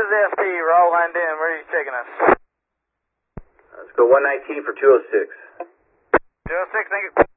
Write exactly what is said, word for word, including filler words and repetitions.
is F T. We're all lined in. Where are you taking us? Let's go one nineteen for two oh six. two oh six, thank you.